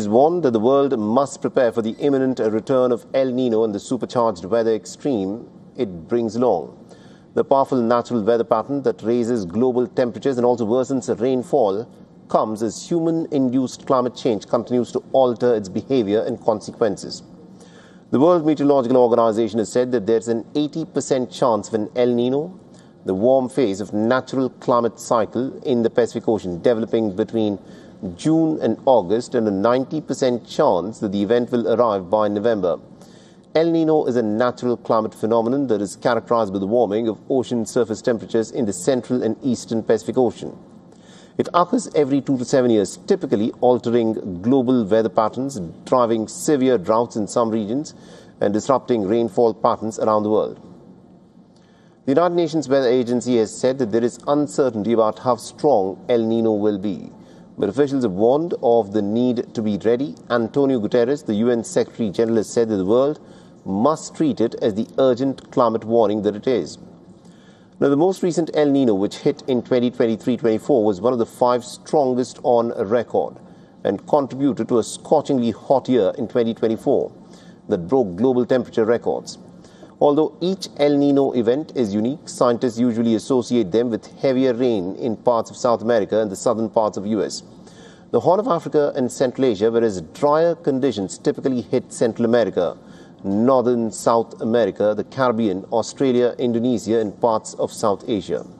has warned that the world must prepare for the imminent return of El Nino and the supercharged weather extreme it brings along. The powerful natural weather pattern that raises global temperatures and also worsens rainfall comes as human-induced climate change continues to alter its behavior and consequences. The World Meteorological Organization has said that there's an 80% chance of an El Nino, the warm phase of natural climate cycle in the Pacific Ocean, developing between June and August, and a 90% chance that the event will arrive by November. El Nino is a natural climate phenomenon that is characterized by the warming of ocean surface temperatures in the central and eastern Pacific Ocean. It occurs every 2 to 7 years, typically altering global weather patterns, driving severe droughts in some regions, and disrupting rainfall patterns around the world. The United Nations Weather Agency has said that there is uncertainty about how strong El Nino will be, but officials have warned of the need to be ready. Antonio Guterres, the UN Secretary General, has said that the world must treat it as the urgent climate warning that it is. Now, the most recent El Nino, which hit in 2023-24, was one of the 5 strongest on record and contributed to a scorchingly hot year in 2024 that broke global temperature records. Although each El Nino event is unique, scientists usually associate them with heavier rain in parts of South America and the southern parts of the US, the Horn of Africa and Central Asia, whereas drier conditions typically hit Central America, northern South America, the Caribbean, Australia, Indonesia, and parts of South Asia.